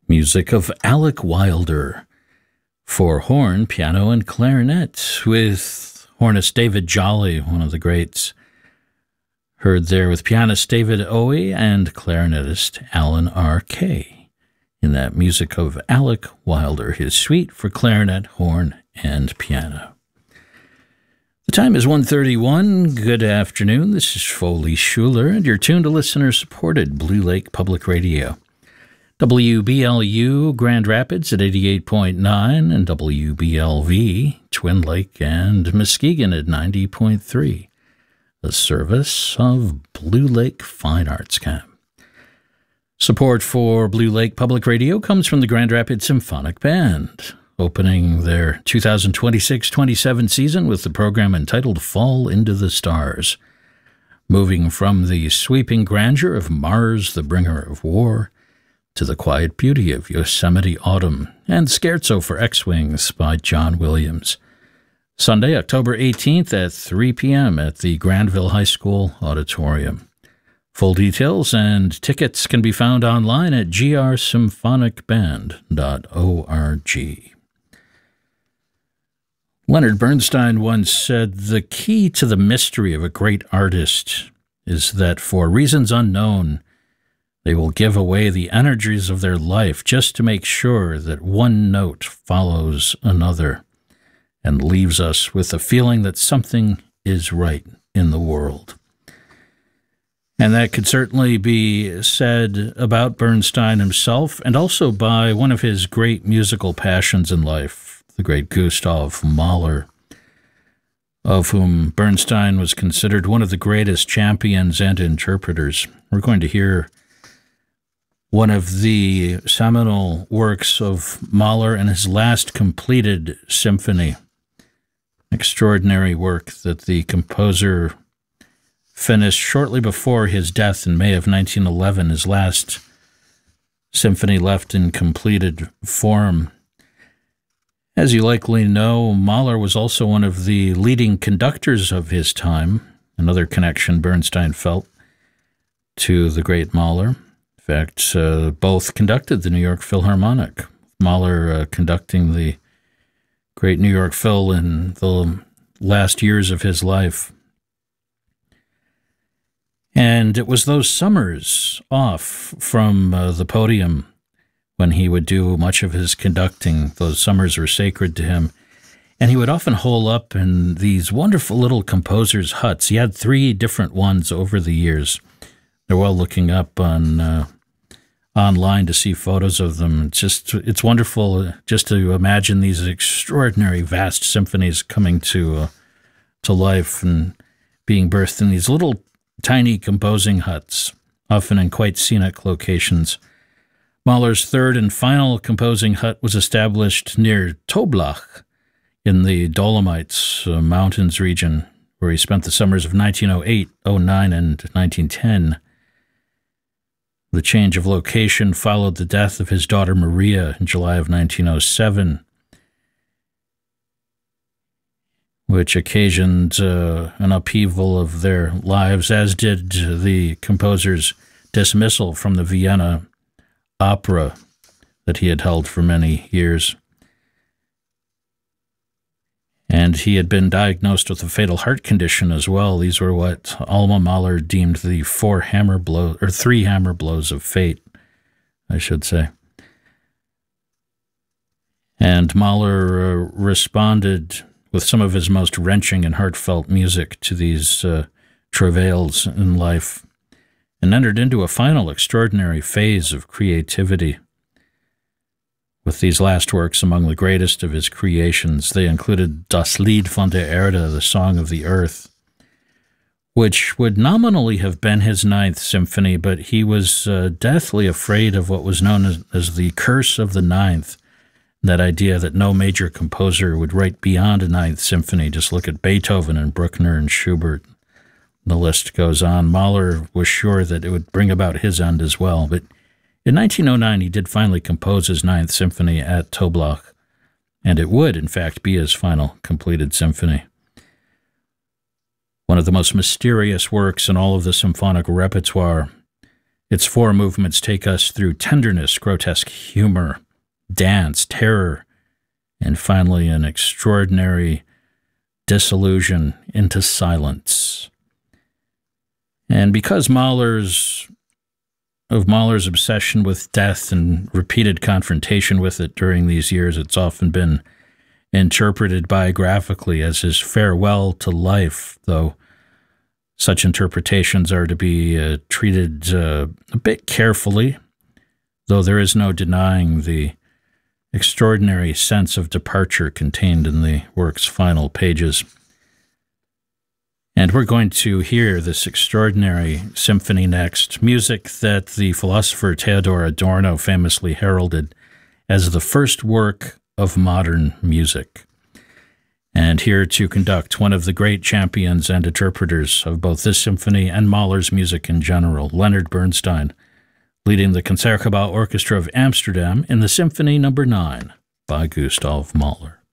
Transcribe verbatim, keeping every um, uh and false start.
Music of Alec Wilder for horn, piano, and clarinet with hornist David Jolly, one of the greats. Heard there with pianist David Owie and clarinetist Alan R K in that Music of Alec Wilder, his suite for clarinet, horn, and piano. The time is one thirty-one. Good afternoon. This is Foley Schuler, and you're tuned to listener-supported Blue Lake Public Radio. W B L U Grand Rapids at eighty-eight point nine and W B L V Twin Lake and Muskegon at ninety point three. The service of Blue Lake Fine Arts Camp. Support for Blue Lake Public Radio comes from the Grand Rapids Symphonic Band, opening their two thousand twenty-six twenty-seven season with the program entitled Fall into the Stars. Moving from the sweeping grandeur of Mars, the Bringer of War, to the quiet beauty of Yosemite Autumn and Scherzo for X-Wings by John Williams. Sunday, October eighteenth at three p.m. at the Granville High School Auditorium. Full details and tickets can be found online at g r symphonic band dot org. Leonard Bernstein once said, "The key to the mystery of a great artist is that for reasons unknown, they will give away the energies of their life just to make sure that one note follows another and leaves us with the feeling that something is right in the world." And that could certainly be said about Bernstein himself and also by one of his great musical passions in life, the great Gustav Mahler, of whom Bernstein was considered one of the greatest champions and interpreters. We're going to hear one of the seminal works of Mahler and his last completed symphony. Extraordinary work that the composer finished shortly before his death in May of nineteen eleven, his last symphony left in completed form. As you likely know, Mahler was also one of the leading conductors of his time, another connection Bernstein felt to the great Mahler. In fact, uh, both conducted the New York Philharmonic. Mahler uh, conducting the great New York Phil in the last years of his life. And it was those summers off from uh, the podium when he would do much of his conducting. Those summers were sacred to him. And he would often hole up in these wonderful little composers' huts. He had three different ones over the years. They're well looking up on uh, online to see photos of them. It's just, it's wonderful just to imagine these extraordinary, vast symphonies coming to uh, to life and being birthed in these little tiny composing huts, often in quite scenic locations. Mahler's third and final composing hut was established near Toblach in the Dolomites uh, Mountains region, where he spent the summers of nineteen oh eight, oh nine, and nineteen ten. The change of location followed the death of his daughter Maria in July of nineteen oh seven, which occasioned uh, an upheaval of their lives, as did the composer's dismissal from the Vienna Opera that he had held for many years. And he had been diagnosed with a fatal heart condition as well. These were what Alma Mahler deemed the four hammer blows, or three hammer blows of fate, I should say. And Mahler uh, responded with some of his most wrenching and heartfelt music to these uh, travails in life, and entered into a final extraordinary phase of creativity. With these last works among the greatest of his creations, they included Das Lied von der Erde, the Song of the Earth, which would nominally have been his ninth symphony, but he was uh, deathly afraid of what was known as, as the curse of the ninth, that idea that no major composer would write beyond a ninth symphony. Just look at Beethoven and Bruckner and Schubert. The list goes on. Mahler was sure that it would bring about his end as well, but in nineteen oh nine, he did finally compose his Ninth Symphony at Toblach, and it would, in fact, be his final completed symphony. One of the most mysterious works in all of the symphonic repertoire, Its four movements take us through tenderness, grotesque humor, dance, terror, and finally an extraordinary disillusion into silence. And because Mahler's of Mahler's obsession with death and repeated confrontation with it during these years, it's often been interpreted biographically as his farewell to life, though such interpretations are to be uh, treated uh, a bit carefully, though there is no denying the extraordinary sense of departure contained in the work's final pages. And we're going to hear this extraordinary symphony next, music that the philosopher Theodor Adorno famously heralded as the first work of modern music. And here to conduct one of the great champions and interpreters of both this symphony and Mahler's music in general, Leonard Bernstein, leading the Concertgebouw Orchestra of Amsterdam in the Symphony Number nine by Gustav Mahler.